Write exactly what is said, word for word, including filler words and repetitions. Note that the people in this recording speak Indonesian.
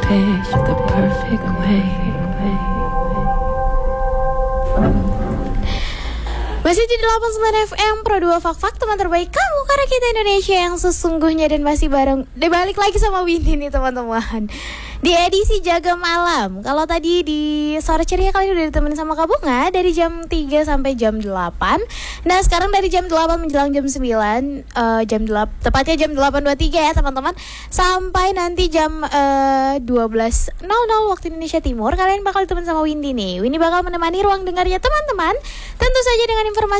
fish the perfect way. Masih di delapan puluh sembilan F M Pro dua Fak Fak, teman terbaik kamu, karena kita Indonesia yang sesungguhnya. Dan masih bareng, deh balik lagi sama Windy nih teman-teman, di edisi Jaga Malam. Kalau tadi di Sore Ceria kalian udah ditemenin sama Kak Bunga dari jam tiga sampai jam delapan. Nah sekarang dari jam delapan menjelang jam sembilan, uh, jam delapan, tepatnya jam delapan dua puluh tiga ya teman-teman, sampai nanti jam uh, dua belas nol nol waktu Indonesia Timur, kalian bakal ditemenin sama Windy nih. Windy bakal menemani ruang dengarnya teman-teman, tentu saja dengan informasi